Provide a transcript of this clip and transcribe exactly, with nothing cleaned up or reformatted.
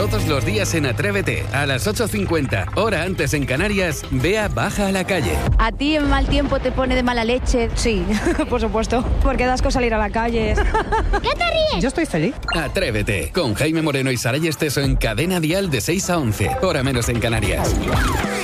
Todos los días en Atrévete, a las ocho cincuenta, hora antes en Canarias, Bea baja a la calle. ¿A ti en mal tiempo te pone de mala leche? Sí, por supuesto, porque da asco salir a la calle. ¿Qué te ríes? Yo estoy feliz. Atrévete, con Jaime Moreno y Saray Esteso en Cadena Dial de seis a once, hora menos en Canarias.